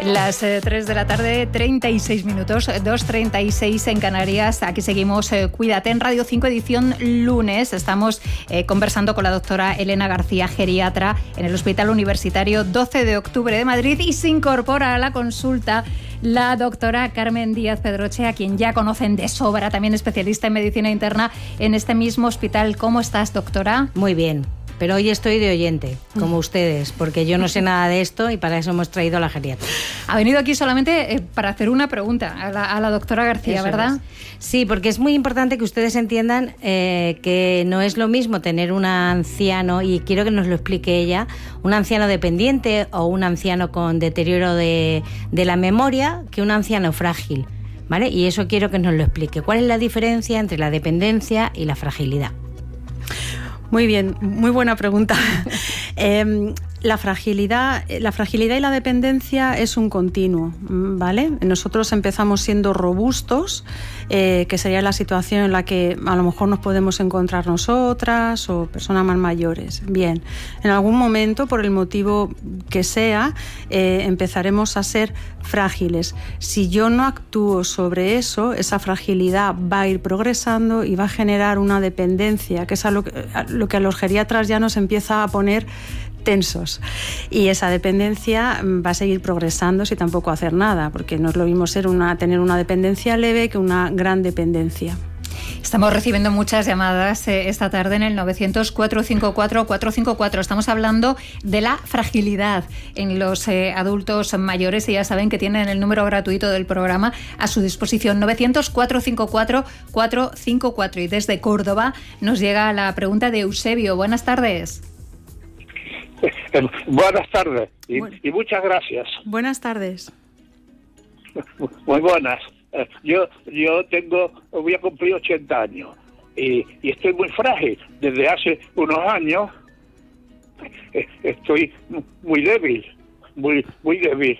Las 3 de la tarde, 36 minutos, 2:36 en Canarias. Aquí seguimos Cuídate en Radio 5, edición lunes. Estamos conversando con la doctora Elena García, geriatra, en el Hospital Universitario 12 de Octubre de Madrid, y se incorpora a la consulta la doctora Carmen Díaz Pedroche, a quien ya conocen de sobra, también especialista en medicina interna en este mismo hospital. ¿Cómo estás, doctora? Muy bien. Pero hoy estoy de oyente, como ustedes, porque yo no sé nada de esto y para eso hemos traído a la geriatra. Ha venido aquí solamente para hacer una pregunta a la doctora García, eso, ¿verdad? Es. Sí, porque es muy importante que ustedes entiendan que no es lo mismo tener un anciano, y quiero que nos lo explique ella, un anciano dependiente o un anciano con deterioro de la memoria, que un anciano frágil, ¿vale? Y eso quiero que nos lo explique. ¿Cuál es la diferencia entre la dependencia y la fragilidad? Muy bien, muy buena pregunta. La fragilidad y la dependencia es un continuo, ¿vale? Nosotros empezamos siendo robustos, que sería la situación en la que a lo mejor nos podemos encontrar nosotras o personas más mayores. Bien, en algún momento, por el motivo que sea, empezaremos a ser frágiles. Si yo no actúo sobre eso, esa fragilidad va a ir progresando y va a generar una dependencia, que es lo que a los geriatras ya nos empieza a poner tensos, y esa dependencia va a seguir progresando si tampoco hacer nada, porque no es lo mismo tener una dependencia leve que una gran dependencia. Estamos recibiendo muchas llamadas esta tarde en el 900-454-454. Estamos hablando de la fragilidad en los adultos mayores, y ya saben que tienen el número gratuito del programa a su disposición, 900-454-454. Y desde Córdoba nos llega la pregunta de Eusebio. Buenas tardes. Buenas tardes y muchas gracias. Buenas tardes. Muy buenas. Yo voy a cumplir 80 años y estoy muy frágil. Desde hace unos años estoy muy débil, muy débil.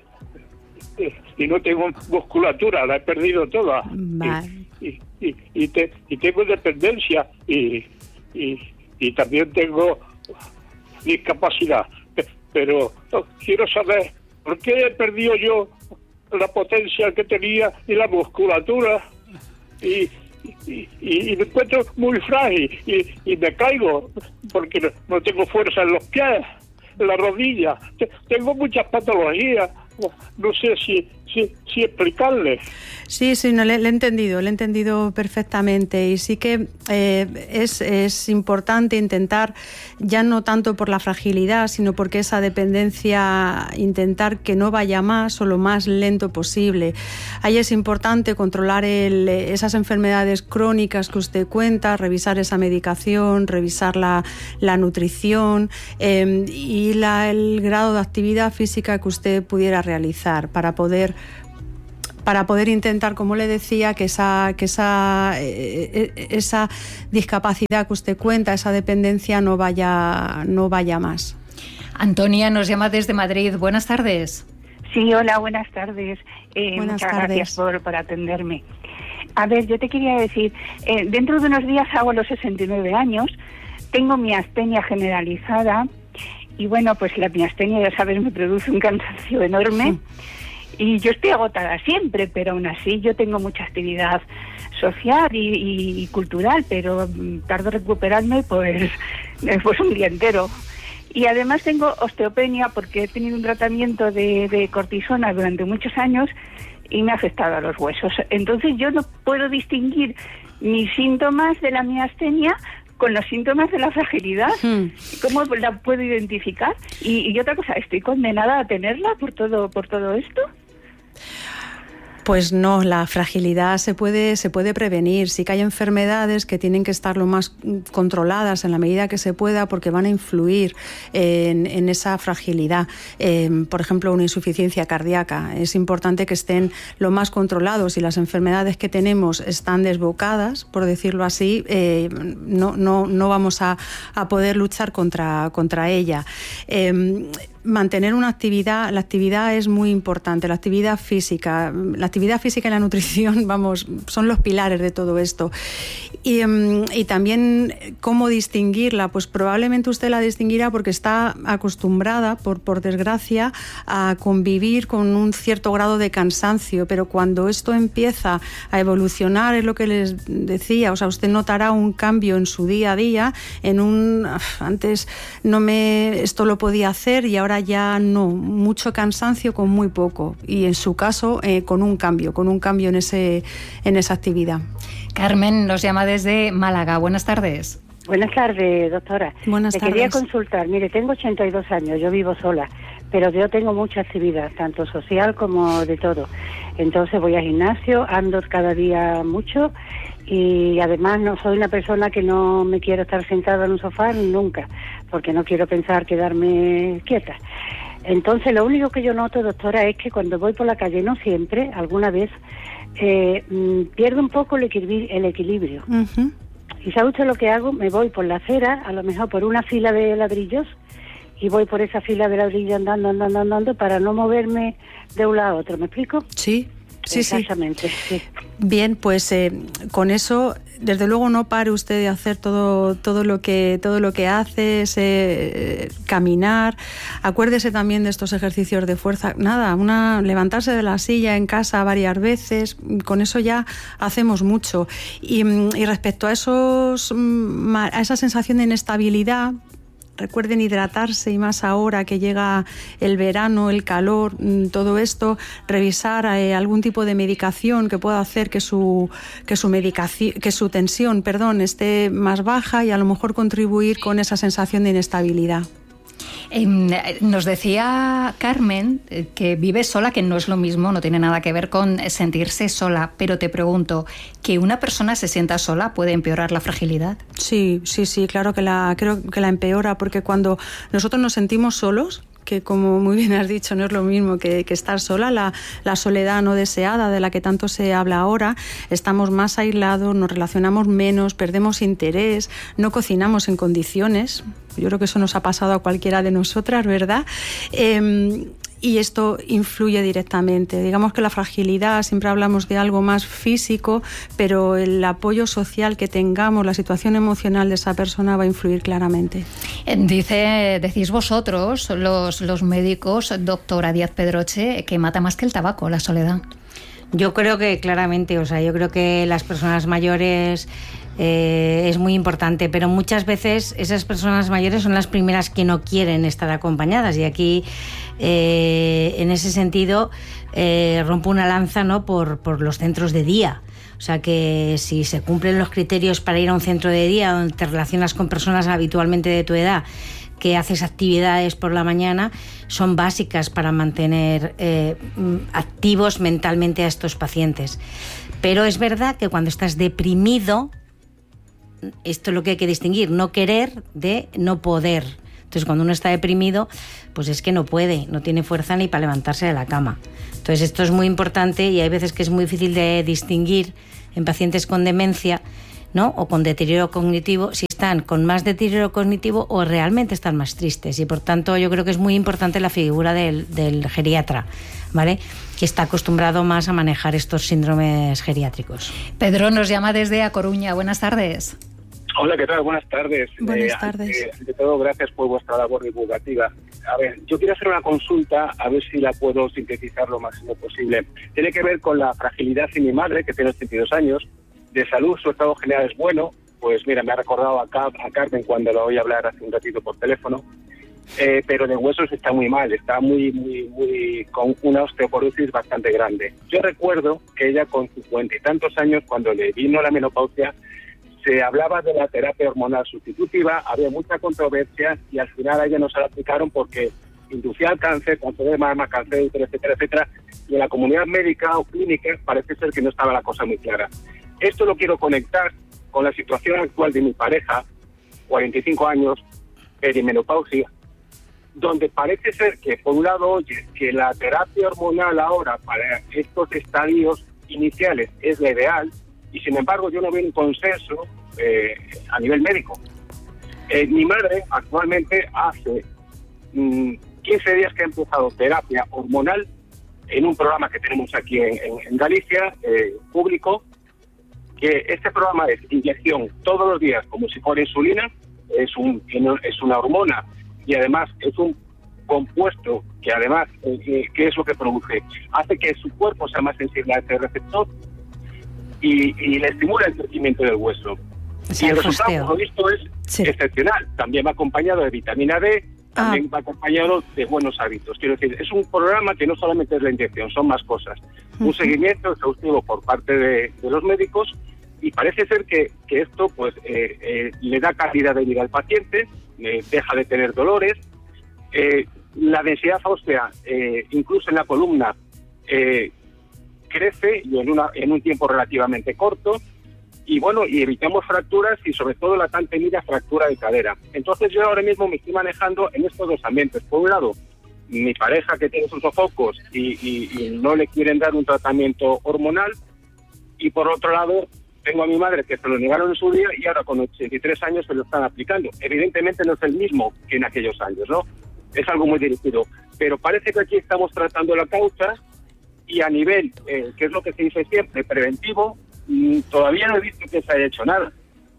Y no tengo musculatura, la he perdido toda. Vale. Y tengo dependencia y también tengo discapacidad, pero quiero saber por qué he perdido yo la potencia que tenía y la musculatura y me encuentro muy frágil y me caigo porque no tengo fuerza en los pies, en la rodilla, tengo muchas patologías. No sé si explicarle. Sí, no, le he entendido perfectamente, y sí que es importante intentar, ya no tanto por la fragilidad, sino porque esa dependencia, intentar que no vaya más o lo más lento posible. Ahí es importante controlar esas enfermedades crónicas que usted cuenta, revisar esa medicación, revisar la nutrición y el grado de actividad física que usted pudiera realizar para poder intentar, como le decía, que esa discapacidad que usted cuenta, esa dependencia no vaya más. Antonia nos llama desde Madrid. Buenas tardes. Sí, hola, buenas tardes. Buenas muchas tardes. Gracias por atenderme. A ver, yo te quería decir, dentro de unos días hago los 69 años, tengo miastenia generalizada, y bueno, pues la miastenia, ya sabes, me produce un cansancio enorme. Sí. Y yo estoy agotada siempre, pero aún así yo tengo mucha actividad social y cultural, pero tardo en recuperarme pues un día entero. Y además tengo osteopenia porque he tenido un tratamiento de cortisona durante muchos años y me ha afectado a los huesos. Entonces yo no puedo distinguir mis síntomas de la miastenia con los síntomas de la fragilidad. ¿Cómo la puedo identificar? Y otra cosa, ¿estoy condenada a tenerla por todo esto? Pues no, la fragilidad se puede prevenir. Sí que hay enfermedades que tienen que estar lo más controladas en la medida que se pueda, porque van a influir en esa fragilidad. Por ejemplo, una insuficiencia cardíaca. Es importante que estén lo más controlados. Si las enfermedades que tenemos están desbocadas, por decirlo así, no vamos a poder luchar contra ella. mantener una actividad. La actividad es muy importante, la actividad física y la nutrición, vamos, son los pilares de todo esto. Y también cómo distinguirla, pues probablemente usted la distinguirá porque está acostumbrada, por desgracia, a convivir con un cierto grado de cansancio, pero cuando esto empieza a evolucionar, es lo que les decía, o sea, usted notará un cambio en su día a día, antes esto lo podía hacer y ahora ya no, mucho cansancio con muy poco, y en su caso con un cambio en esa actividad. Carmen nos llama desde Málaga. Buenas tardes. Buenas tardes, doctora. Buenas tardes. Quería consultar. Mire, tengo 82 años, yo vivo sola, pero yo tengo mucha actividad, tanto social como de todo. Entonces voy al gimnasio, ando cada día mucho y además no soy una persona que no me quiero estar sentada en un sofá nunca, porque no quiero pensar quedarme quieta. Entonces lo único que yo noto, doctora, es que cuando voy por la calle, no siempre, alguna vez, pierdo un poco el equilibrio. Uh-huh. ¿Y sabe usted lo que hago? Me voy por la acera, a lo mejor por una fila de ladrillos, y voy por esa fila de ladrillos andando para no moverme de un lado a otro. ¿Me explico? Sí. Exactamente, sí. Bien, pues con eso, desde luego no pare usted de hacer todo lo que hace, caminar. Acuérdese también de estos ejercicios de fuerza. Levantarse de la silla en casa varias veces, con eso ya hacemos mucho. Y respecto a esa sensación de inestabilidad, recuerden hidratarse, y más ahora que llega el verano, el calor, todo esto, revisar algún tipo de medicación que pueda hacer que su tensión, esté más baja, y a lo mejor contribuir con esa sensación de inestabilidad. Nos decía Carmen que vive sola, que no es lo mismo, no tiene nada que ver con sentirse sola, pero te pregunto, ¿que una persona se sienta sola puede empeorar la fragilidad? Sí, claro creo que la empeora, porque cuando nosotros nos sentimos solos, que como muy bien has dicho, no es lo mismo que estar sola, la soledad no deseada de la que tanto se habla ahora, estamos más aislados, nos relacionamos menos, perdemos interés, no cocinamos en condiciones. Yo creo que eso nos ha pasado a cualquiera de nosotras, ¿verdad? Y esto influye directamente. Digamos que la fragilidad, siempre hablamos de algo más físico, pero el apoyo social que tengamos, la situación emocional de esa persona va a influir claramente. Decís vosotros, los médicos, doctora Díaz Pedroche, que mata más que el tabaco, la soledad. Yo creo que claramente, yo creo que las personas mayores es muy importante, pero muchas veces esas personas mayores son las primeras que no quieren estar acompañadas, y aquí en ese sentido rompo una lanza, ¿no?, por los centros de día. O sea, que si se cumplen los criterios para ir a un centro de día donde te relacionas con personas habitualmente de tu edad, que haces actividades por la mañana, son básicas para mantener activos mentalmente a estos pacientes. Pero es verdad que cuando estás deprimido, esto es lo que hay que distinguir, no querer de no poder. Entonces, cuando uno está deprimido, pues es que no puede, no tiene fuerza ni para levantarse de la cama. Entonces, esto es muy importante, y hay veces que es muy difícil de distinguir en pacientes con demencia, ¿no?, o con deterioro cognitivo, si están con más deterioro cognitivo o realmente están más tristes. Y por tanto, yo creo que es muy importante la figura del geriatra, ¿vale?, que está acostumbrado más a manejar estos síndromes geriátricos. Pedro nos llama desde A Coruña. Buenas tardes. Hola, ¿qué tal? Buenas tardes. Buenas tardes. Ante todo, gracias por vuestra labor divulgativa. A ver, yo quiero hacer una consulta, a ver si la puedo sintetizar lo máximo posible. Tiene que ver con la fragilidad de mi madre, que tiene 82 años. De salud, su estado general es bueno. Pues mira, me ha recordado a Carmen cuando la oí hablar hace un ratito por teléfono. Pero de huesos está muy mal, está muy con una osteoporosis bastante grande. Yo recuerdo que ella con 50 y tantos años, cuando le vino la menopausia, se hablaba de la terapia hormonal sustitutiva, había mucha controversia, y al final a ella no se la aplicaron porque inducía al cáncer de mama, cáncer de útero, etcétera, etcétera, y en la comunidad médica o clínica parece ser que no estaba la cosa muy clara. Esto lo quiero conectar con la situación actual de mi pareja, 45 años, perimenopausia, donde parece ser que por un lado oye que la terapia hormonal ahora para estos estadios iniciales es la ideal, y sin embargo yo no veo un consenso a nivel médico. Mi madre actualmente hace 15 días que he empezado terapia hormonal en un programa que tenemos aquí en Galicia, público, que este programa es inyección todos los días como si fuera insulina, es una hormona y además es un compuesto que además, ¿qué es lo que produce? Hace que su cuerpo sea más sensible a ese receptor y le estimula el crecimiento del hueso. Y el resultado, por lo visto, es excepcional. También va acompañado de vitamina D, también va acompañado de buenos hábitos. Quiero decir, es un programa que no solamente es la inyección, son más cosas. Un seguimiento exhaustivo por parte de los médicos y parece ser que esto pues le da calidad de vida al paciente, deja de tener dolores. La densidad ósea, incluso en la columna, crece y en un tiempo relativamente corto. Y bueno, y evitamos fracturas y sobre todo la tan temida fractura de cadera. Entonces yo ahora mismo me estoy manejando en estos dos ambientes. Por un lado, mi pareja que tiene sus sofocos y no le quieren dar un tratamiento hormonal. Y por otro lado, tengo a mi madre que se lo negaron en su día y ahora con 83 años se lo están aplicando. Evidentemente no es el mismo que en aquellos años, ¿no? Es algo muy dirigido. Pero parece que aquí estamos tratando la causa y a nivel, que es lo que se dice siempre, preventivo, todavía no he visto que se haya hecho nada.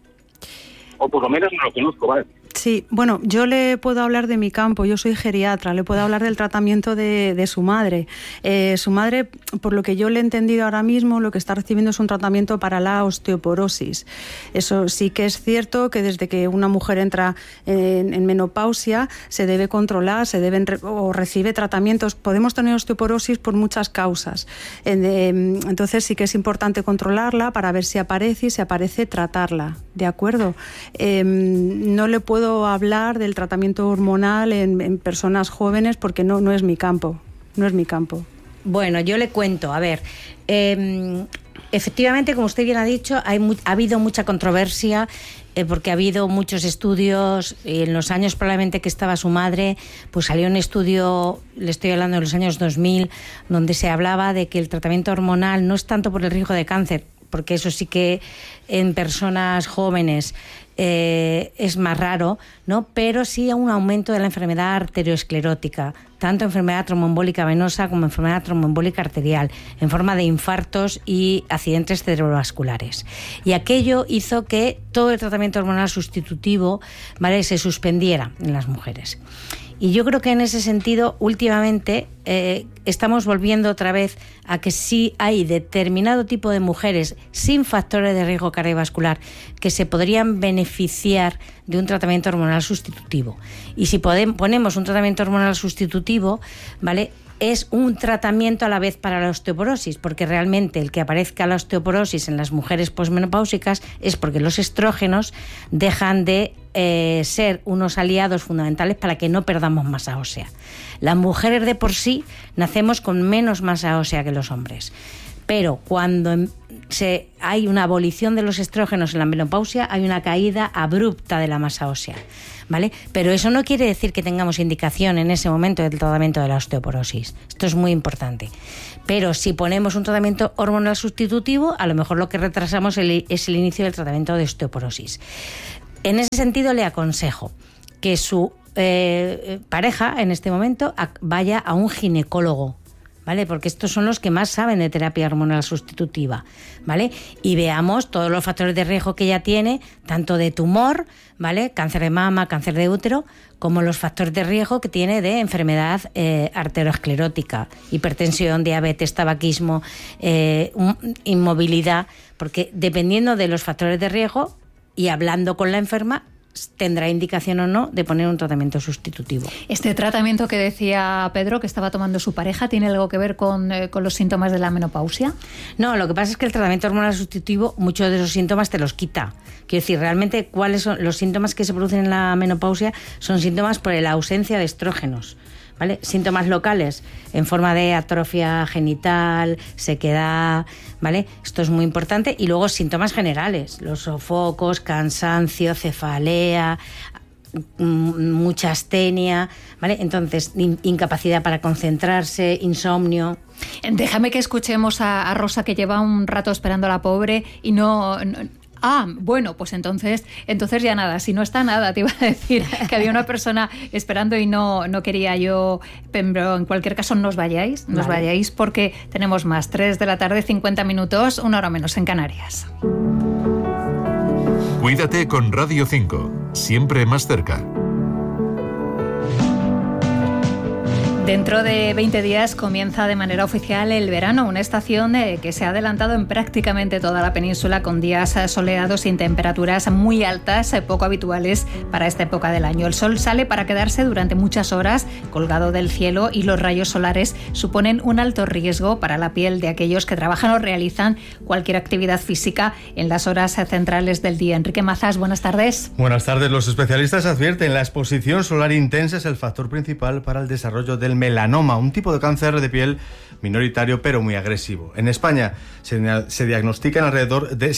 O por lo menos no lo conozco, ¿vale? Sí, bueno, yo le puedo hablar de mi campo, yo soy geriatra, le puedo hablar del tratamiento de su madre. Su madre, por lo que yo le he entendido ahora mismo, lo que está recibiendo es un tratamiento para la osteoporosis. Eso sí que es cierto que desde que una mujer entra en menopausia se debe controlar, o recibe tratamientos. Podemos tener osteoporosis por muchas causas. Entonces sí que es importante controlarla para ver si aparece y si aparece tratarla, ¿de acuerdo? No le puedo hablar del tratamiento hormonal en personas jóvenes porque no es mi campo, Bueno, yo le cuento, a ver, efectivamente, como usted bien ha dicho, ha habido mucha controversia porque ha habido muchos estudios. En los años probablemente que estaba su madre, pues salió un estudio, le estoy hablando de los años 2000, donde se hablaba de que el tratamiento hormonal no es tanto por el riesgo de cáncer, porque eso sí que en personas jóvenes es más raro, ¿no? Pero sí un aumento de la enfermedad arteriosclerótica, tanto enfermedad tromboembólica venosa como enfermedad tromboembólica arterial, en forma de infartos y accidentes cerebrovasculares. Y aquello hizo que todo el tratamiento hormonal sustitutivo, ¿vale?, se suspendiera en las mujeres. Y yo creo que en ese sentido, últimamente, estamos volviendo otra vez a que sí hay determinado tipo de mujeres sin factores de riesgo cardiovascular que se podrían beneficiar de un tratamiento hormonal sustitutivo. Y si ponemos un tratamiento hormonal sustitutivo, ¿vale?, es un tratamiento a la vez para la osteoporosis, porque realmente el que aparezca la osteoporosis en las mujeres posmenopáusicas es porque los estrógenos dejan de ser unos aliados fundamentales para que no perdamos masa ósea. Las mujeres de por sí nacemos con menos masa ósea que los hombres, pero cuando hay una abolición de los estrógenos en la menopausia, hay una caída abrupta de la masa ósea, ¿vale? Pero eso no quiere decir que tengamos indicación en ese momento del tratamiento de la osteoporosis. Esto es muy importante. Pero si ponemos un tratamiento hormonal sustitutivo, a lo mejor lo que retrasamos es el inicio del tratamiento de osteoporosis. En ese sentido, le aconsejo que su pareja, en este momento, vaya a un ginecólogo, ¿vale? Porque estos son los que más saben de terapia hormonal sustitutiva, ¿vale? Y veamos todos los factores de riesgo que ella tiene, tanto de tumor, ¿vale?, cáncer de mama, cáncer de útero, como los factores de riesgo que tiene de enfermedad arteriosclerótica, hipertensión, diabetes, tabaquismo, inmovilidad, porque dependiendo de los factores de riesgo y hablando con la enferma, tendrá indicación o no de poner un tratamiento sustitutivo. ¿Este tratamiento que decía Pedro que estaba tomando su pareja tiene algo que ver con los síntomas de la menopausia? No, lo que pasa es que el tratamiento hormonal sustitutivo muchos de esos síntomas te los quita. Quiero decir, realmente cuáles son los síntomas que se producen en la menopausia son síntomas por la ausencia de estrógenos, ¿vale? Síntomas locales en forma de atrofia genital, sequedad, ¿vale? Esto es muy importante. Y luego síntomas generales, los sofocos, cansancio, cefalea, mucha astenia, ¿vale? Entonces, incapacidad para concentrarse, insomnio. Déjame que escuchemos a Rosa, que lleva un rato esperando a la pobre y no Bueno, pues entonces ya nada, si no está nada, te iba a decir que había una persona esperando y no quería yo, pero en cualquier caso no os vayáis porque tenemos más, 3 de la tarde, 50 minutos, 1 hora menos en Canarias. Cuídate con Radio 5, siempre más cerca. Dentro de 20 días comienza de manera oficial el verano, una estación que se ha adelantado en prácticamente toda la península con días soleados sin temperaturas muy altas, poco habituales para esta época del año. El sol sale para quedarse durante muchas horas colgado del cielo y los rayos solares suponen un alto riesgo para la piel de aquellos que trabajan o realizan cualquier actividad física en las horas centrales del día. Enrique Mazas, buenas tardes. Buenas tardes. Los especialistas advierten la exposición solar intensa es el factor principal para el desarrollo del melanoma, un tipo de cáncer de piel minoritario pero muy agresivo. En España se diagnostican alrededor de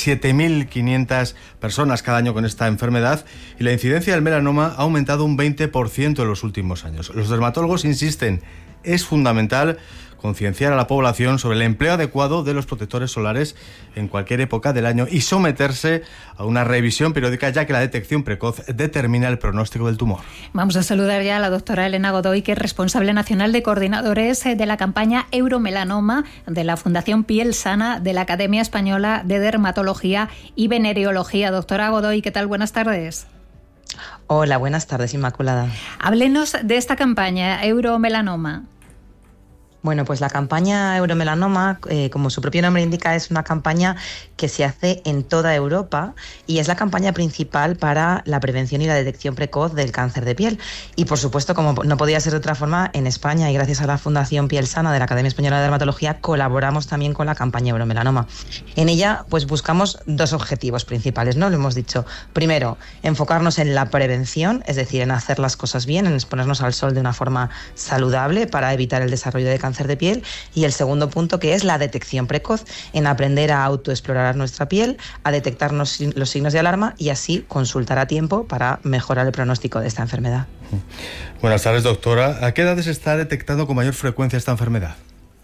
7.500 personas cada año con esta enfermedad y la incidencia del melanoma ha aumentado un 20% en los últimos años. Los dermatólogos insisten, es fundamental concienciar a la población sobre el empleo adecuado de los protectores solares en cualquier época del año y someterse a una revisión periódica, ya que la detección precoz determina el pronóstico del tumor. Vamos a saludar ya a la doctora Elena Godoy, que es responsable nacional de coordinadores de la campaña Euromelanoma de la Fundación Piel Sana de la Academia Española de Dermatología y Venereología. Doctora Godoy, ¿qué tal? Buenas tardes. Hola, buenas tardes, Inmaculada. Háblenos de esta campaña Euromelanoma. Bueno, pues la campaña Euromelanoma, como su propio nombre indica, es una campaña que se hace en toda Europa y es la campaña principal para la prevención y la detección precoz del cáncer de piel. Y por supuesto, como no podía ser de otra forma, en España y gracias a la Fundación Piel Sana de la Academia Española de Dermatología colaboramos también con la campaña Euromelanoma. En ella pues buscamos 2 objetivos principales, ¿no? Lo hemos dicho. Primero, enfocarnos en la prevención, es decir, en hacer las cosas bien, en exponernos al sol de una forma saludable para evitar el desarrollo de cáncer de piel, y el segundo punto, que es la detección precoz, en aprender a autoexplorar nuestra piel, a detectar los signos de alarma y así consultar a tiempo para mejorar el pronóstico de esta enfermedad. Buenas tardes, doctora. ¿A qué edades se está detectando con mayor frecuencia esta enfermedad?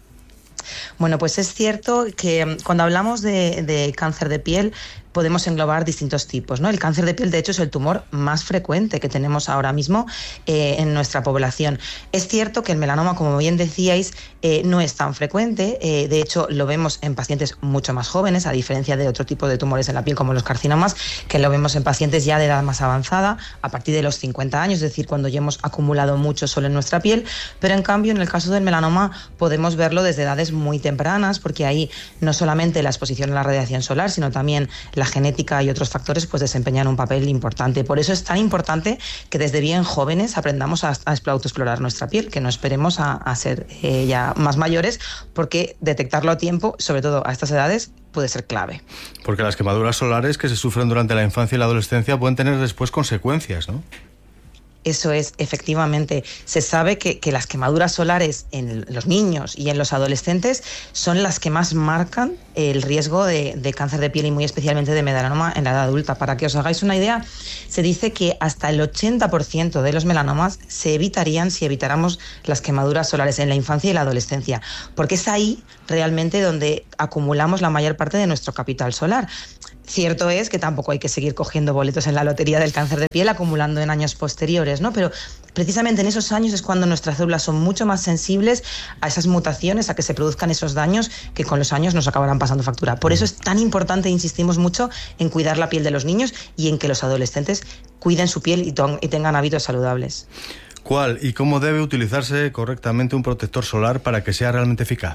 Bueno, pues es cierto que cuando hablamos de cáncer de piel podemos englobar distintos tipos, ¿no? El cáncer de piel, de hecho, es el tumor más frecuente que tenemos ahora mismo en nuestra población. Es cierto que el melanoma, como bien decíais, no es tan frecuente. De hecho, lo vemos en pacientes mucho más jóvenes, a diferencia de otro tipo de tumores en la piel, como los carcinomas, que lo vemos en pacientes ya de edad más avanzada, a partir de los 50 años, es decir, cuando ya hemos acumulado mucho sol en nuestra piel. Pero, en cambio, en el caso del melanoma podemos verlo desde edades muy tempranas, porque ahí no solamente la exposición a la radiación solar, sino también la genética y otros factores pues desempeñan un papel importante. Por eso es tan importante que desde bien jóvenes aprendamos a autoexplorar nuestra piel, que no esperemos a ser ya más mayores, porque detectarlo a tiempo, sobre todo a estas edades, puede ser clave. Porque las quemaduras solares que se sufren durante la infancia y la adolescencia pueden tener después consecuencias, ¿no? Eso es, efectivamente. Se sabe que las quemaduras solares en los niños y en los adolescentes son las que más marcan el riesgo de cáncer de piel y muy especialmente de melanoma en la edad adulta. Para que os hagáis una idea, se dice que hasta el 80% de los melanomas se evitarían si evitáramos las quemaduras solares en la infancia y la adolescencia, porque es ahí realmente donde acumulamos la mayor parte de nuestro capital solar. Cierto es que tampoco hay que seguir cogiendo boletos en la lotería del cáncer de piel acumulando en años posteriores, ¿no? Pero precisamente en esos años es cuando nuestras células son mucho más sensibles a esas mutaciones, a que se produzcan esos daños que con los años nos acabarán pasando factura. Por eso es tan importante, insistimos mucho, en cuidar la piel de los niños y en que los adolescentes cuiden su piel y tengan hábitos saludables. ¿Cuál y cómo debe utilizarse correctamente un protector solar para que sea realmente eficaz?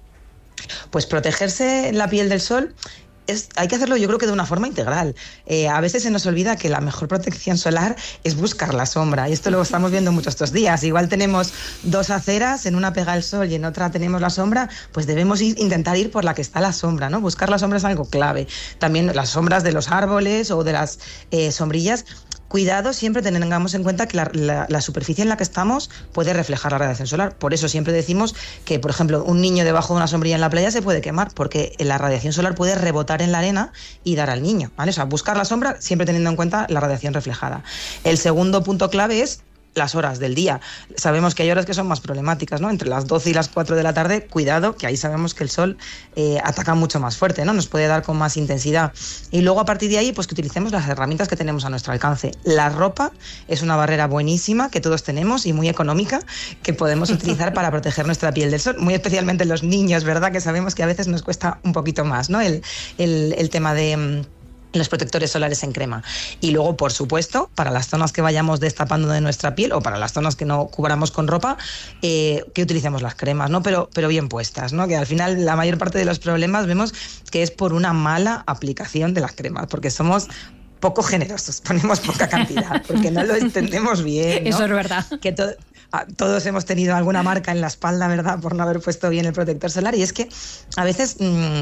Pues protegerse la piel del sol hay que hacerlo, yo creo que de una forma integral. A veces se nos olvida que la mejor protección solar es buscar la sombra, y esto lo estamos viendo mucho estos días. Igual tenemos 2 aceras, en una pega el sol y en otra tenemos la sombra, pues debemos intentar ir por la que está la sombra, ¿no? Buscar la sombra es algo clave. También las sombras de los árboles o de las sombrillas. Cuidado, siempre tengamos en cuenta que la superficie en la que estamos puede reflejar la radiación solar. Por eso siempre decimos que, por ejemplo, un niño debajo de una sombrilla en la playa se puede quemar, porque la radiación solar puede rebotar en la arena y dar al niño, ¿vale? O sea, buscar la sombra siempre teniendo en cuenta la radiación reflejada. El segundo punto clave es las horas del día. Sabemos que hay horas que son más problemáticas, ¿no? Entre las 12 y las 4 de la tarde, cuidado, que ahí sabemos que el sol ataca mucho más fuerte, ¿no? Nos puede dar con más intensidad. Y luego a partir de ahí, pues que utilicemos las herramientas que tenemos a nuestro alcance. La ropa es una barrera buenísima que todos tenemos y muy económica que podemos utilizar para proteger nuestra piel del sol, muy especialmente los niños, ¿verdad? Que sabemos que a veces nos cuesta un poquito más, ¿no? El tema de los protectores solares en crema. Y luego, por supuesto, para las zonas que vayamos destapando de nuestra piel o para las zonas que no cubramos con ropa, que utilicemos las cremas, ¿no? Pero bien puestas, ¿no? Que al final la mayor parte de los problemas vemos que es por una mala aplicación de las cremas, porque somos poco generosos, ponemos poca cantidad, porque no lo entendemos bien, ¿no? Eso es verdad. Que todos hemos tenido alguna marca en la espalda, ¿verdad?, por no haber puesto bien el protector solar, y es que a veces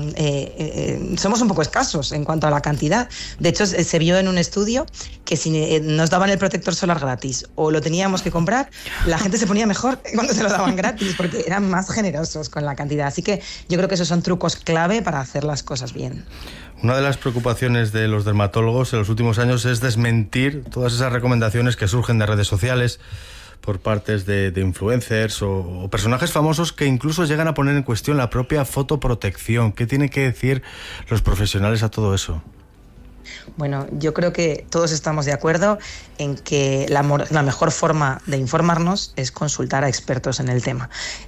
somos un poco escasos en cuanto a la cantidad. De hecho, se vio en un estudio que si nos daban el protector solar gratis o lo teníamos que comprar, la gente se ponía mejor cuando se lo daban gratis, porque eran más generosos con la cantidad. Así que yo creo que esos son trucos clave para hacer las cosas bien. Una de las preocupaciones de los dermatólogos en los últimos años es desmentir todas esas recomendaciones que surgen de redes sociales por partes de influencers o personajes famosos que incluso llegan a poner en cuestión la propia fotoprotección. ¿Qué tienen que decir los profesionales a todo eso? Bueno, yo creo que todos estamos de acuerdo en que la mejor forma de informarnos es consultar a expertos en el tema.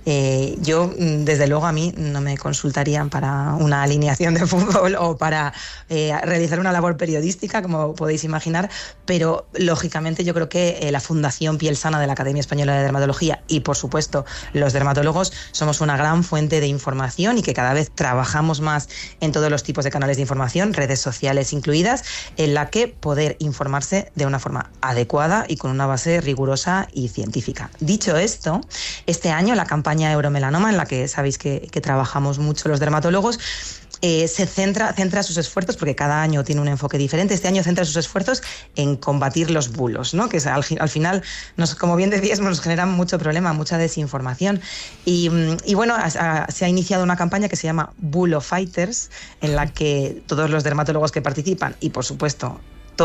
Yo, desde luego, a mí no me consultarían para una alineación de fútbol o para realizar una labor periodística, como podéis imaginar, pero lógicamente yo creo que la Fundación Piel Sana de la Academia Española de Dermatología y, por supuesto, los dermatólogos somos una gran fuente de información y que cada vez trabajamos más en todos los tipos de canales de información, redes sociales incluidas, en la que poder informarse de una forma adecuada y con una base rigurosa y científica. Dicho esto, este año la campaña Euromelanoma, en la que sabéis que trabajamos mucho los dermatólogos, se centra sus esfuerzos, porque cada año tiene un enfoque diferente. Este año centra sus esfuerzos en combatir los bulos, ¿no? Que al final, como bien decías, nos generan mucho problema, mucha desinformación. Y bueno, se ha iniciado una campaña que se llama Bulo Fighters, en la que todos los dermatólogos que participan y, por supuesto,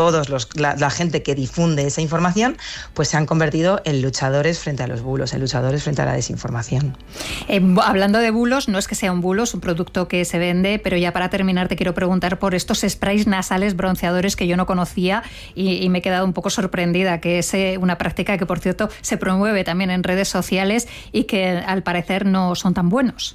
la gente que difunde esa información, pues se han convertido en luchadores frente a los bulos, en luchadores frente a la desinformación. Hablando de bulos, no es que sea un bulo, es un producto que se vende, pero ya para terminar te quiero preguntar por estos sprays nasales bronceadores que yo no conocía y me he quedado un poco sorprendida, que es una práctica que, por cierto, se promueve también en redes sociales y que al parecer no son tan buenos.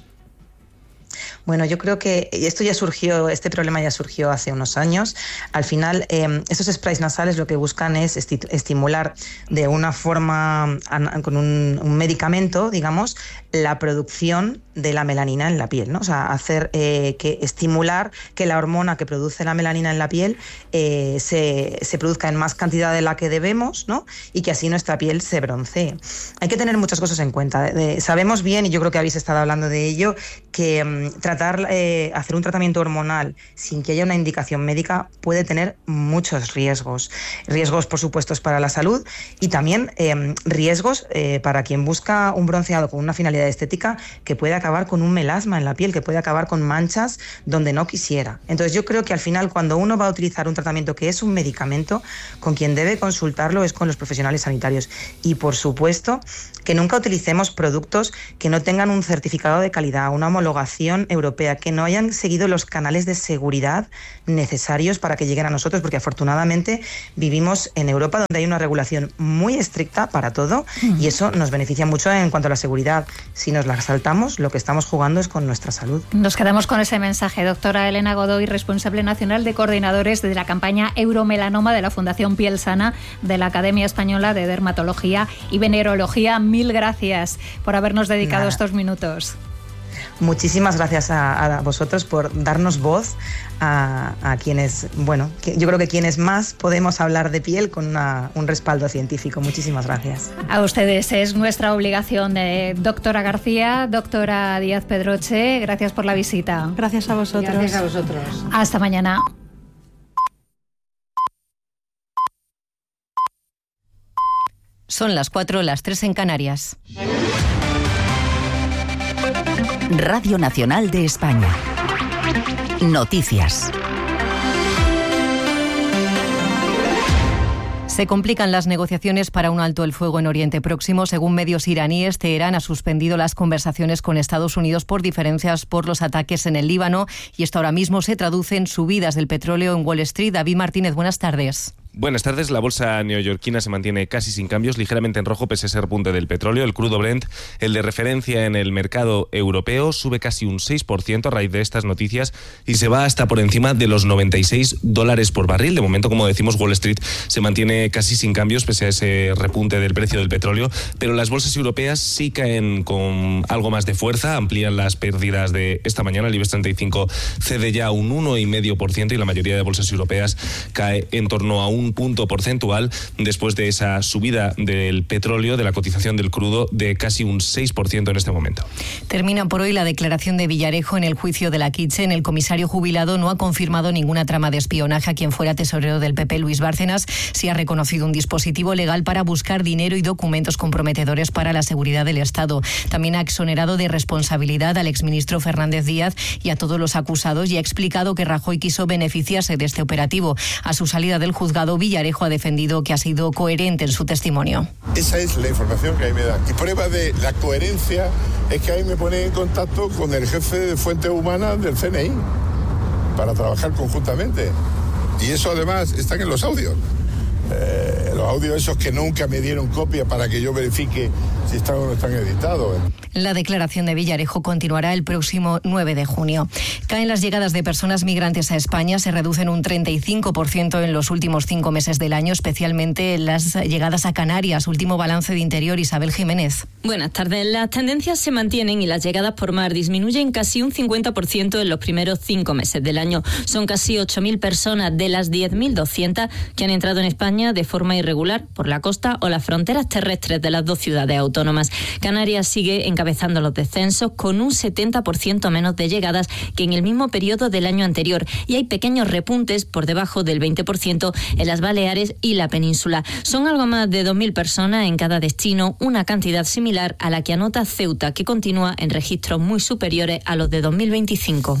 Bueno, yo creo que este problema ya surgió hace unos años. Al final, estos sprays nasales lo que buscan es estimular de una forma, con un medicamento, digamos, la producción de la melanina en la piel, ¿no? O sea, estimular que la hormona que produce la melanina en la piel se produzca en más cantidad de la que debemos, ¿no? Y que así nuestra piel se broncee. Hay que tener muchas cosas en cuenta. Sabemos bien, y yo creo que habéis estado hablando de ello, que hacer un tratamiento hormonal sin que haya una indicación médica puede tener muchos riesgos. Riesgos, por supuesto, para la salud y también riesgos para quien busca un bronceado con una finalidad estética, que puede acabar con un melasma en la piel, que puede acabar con manchas donde no quisiera. Entonces yo creo que al final, cuando uno va a utilizar un tratamiento que es un medicamento, con quien debe consultarlo es con los profesionales sanitarios. Y, por supuesto, que nunca utilicemos productos que no tengan un certificado de calidad, una homologación europea, que no hayan seguido los canales de seguridad necesarios para que lleguen a nosotros, porque afortunadamente vivimos en Europa, donde hay una regulación muy estricta para todo, y eso nos beneficia mucho en cuanto a la seguridad. Si nos la saltamos, lo que estamos jugando es con nuestra salud. Nos quedamos con ese mensaje. Doctora Elena Godoy, responsable nacional de coordinadores de la campaña Euromelanoma de la Fundación Piel Sana de la Academia Española de Dermatología y Venerología. Mil gracias por habernos dedicado estos minutos. Muchísimas gracias a vosotros por darnos voz a quienes, yo creo que quienes más podemos hablar de piel con un respaldo científico. Muchísimas gracias. A ustedes, es nuestra obligación. Doctora García, doctora Díaz Pedroche, gracias por la visita. Gracias a vosotros. Gracias a vosotros. Hasta mañana. Son las 4, las 3 en Canarias. Radio Nacional de España. Noticias. Se complican las negociaciones para un alto el fuego en Oriente Próximo. Según medios iraníes, Teherán ha suspendido las conversaciones con Estados Unidos por diferencias por los ataques en el Líbano, y esto ahora mismo se traduce en subidas del petróleo en Wall Street. David Martínez, buenas tardes. Buenas tardes. La bolsa neoyorquina se mantiene casi sin cambios, ligeramente en rojo pese a ese repunte del petróleo. El crudo Brent, el de referencia en el mercado europeo, sube casi un 6% a raíz de estas noticias y se va hasta por encima de los $96 por barril. De momento, como decimos, Wall Street se mantiene casi sin cambios pese a ese repunte del precio del petróleo, pero las bolsas europeas sí caen con algo más de fuerza, amplían las pérdidas de esta mañana. El IBEX 35 cede ya un 1,5% y la mayoría de bolsas europeas cae en torno a un punto porcentual después de esa subida del petróleo, de la cotización del crudo, de casi un 6% en este momento. Termina por hoy la declaración de Villarejo en el juicio de la Kitchen. El comisario jubilado no ha confirmado ninguna trama de espionaje a quien fuera tesorero del PP, Luis Bárcenas. Sí ha reconocido un dispositivo legal para buscar dinero y documentos comprometedores para la seguridad del Estado. También ha exonerado de responsabilidad al exministro Fernández Díaz y a todos los acusados, y ha explicado que Rajoy quiso beneficiarse de este operativo. A su salida del juzgado, Villarejo ha defendido que ha sido coherente en su testimonio. Esa es la información que a mí me da. Y prueba de la coherencia es que ahí me pone en contacto con el jefe de Fuentes Humanas del CNI para trabajar conjuntamente. Y eso además están en los audios. Los audios esos que nunca me dieron copia para que yo verifique si están o no están editados. La declaración de Villarejo continuará el próximo 9 de junio. Caen las llegadas de personas migrantes a España, se reducen un 35% en los últimos 5 meses del año, especialmente las llegadas a Canarias. Último balance de Interior, Isabel Jiménez. Buenas tardes. Las tendencias se mantienen y las llegadas por mar disminuyen casi un 50% en los primeros 5 meses del año. Son casi 8.000 personas de las 10.200 que han entrado en España de forma irregular por la costa o las fronteras terrestres de las dos ciudades autónomas. Canarias sigue encabezando los descensos con un 70% menos de llegadas que en el mismo periodo del año anterior, y hay pequeños repuntes por debajo del 20% en las Baleares y la península. Son algo más de 2.000 personas en cada destino, una cantidad similar a la que anota Ceuta, que continúa en registros muy superiores a los de 2025.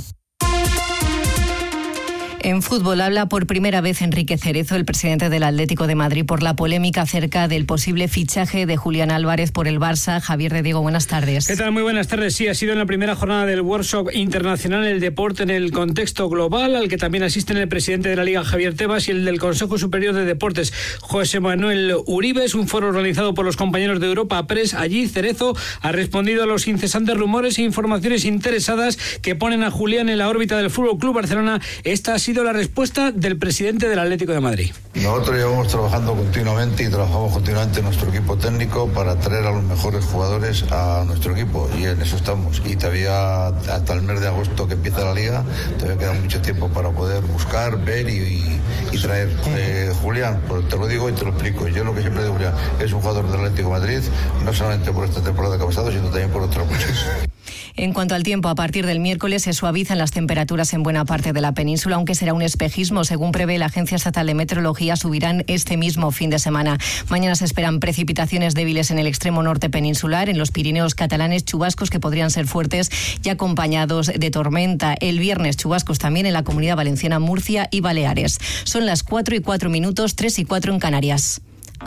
En fútbol habla por primera vez Enrique Cerezo, el presidente del Atlético de Madrid, por la polémica acerca del posible fichaje de Julián Álvarez por el Barça. Javier de Diego, buenas tardes. ¿Qué tal? Muy buenas tardes. Sí, ha sido en la primera jornada del Workshop Internacional el deporte en el contexto global, al que también asisten el presidente de la Liga, Javier Tebas, y el del Consejo Superior de Deportes, José Manuel Uribe. Es un foro organizado por los compañeros de Europa Press. Allí Cerezo ha respondido a los incesantes rumores e informaciones interesadas que ponen a Julián en la órbita del Fútbol Club Barcelona. Esta ha sido la respuesta del presidente del Atlético de Madrid. Nosotros llevamos trabajando continuamente y trabajamos continuamente en nuestro equipo técnico para traer a los mejores jugadores a nuestro equipo, y en eso estamos. Y todavía hasta el mes de agosto que empieza la liga, todavía queda mucho tiempo para poder buscar, ver y traer. Julián, pues te lo digo y te lo explico. Yo lo que siempre digo, Julián, es un jugador del Atlético de Madrid, no solamente por esta temporada que ha pasado, sino también por otras muchas. En cuanto al tiempo, a partir del miércoles se suavizan las temperaturas en buena parte de la península, aunque será un espejismo. Según prevé la Agencia Estatal de Meteorología, subirán este mismo fin de semana. Mañana se esperan precipitaciones débiles en el extremo norte peninsular, en los Pirineos catalanes, chubascos que podrían ser fuertes y acompañados de tormenta. El viernes, chubascos también en la Comunidad Valenciana, Murcia y Baleares. Son las 4:04, 3:04 en Canarias.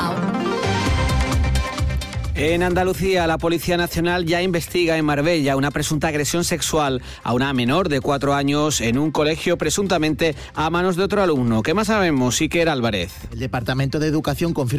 En Andalucía, la Policía Nacional ya investiga en Marbella una presunta agresión sexual a una menor de 4 años en un colegio, presuntamente a manos de otro alumno. ¿Qué más sabemos, Iker Álvarez? El Departamento de Educación confirma